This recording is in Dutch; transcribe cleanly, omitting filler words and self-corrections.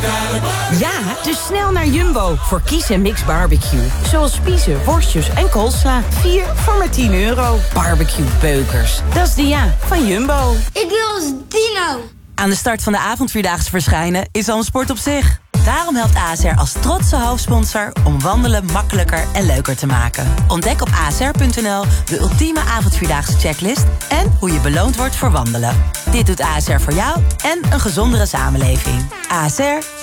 Ja, dus snel naar Jumbo voor kies en mix barbecue. Zoals spiezen, worstjes en koolsla. 4 voor maar €10. Barbecue beukers. Dat is de ja van Jumbo. Ik wil als Dino. Aan de start van de avondvierdaagse verschijnen is al een sport op zich. Daarom helpt ASR als trotse hoofdsponsor om wandelen makkelijker en leuker te maken. Ontdek op asr.nl de ultieme avondvierdaagse checklist en hoe je beloond wordt voor wandelen. Dit doet ASR voor jou en een gezondere samenleving. ASR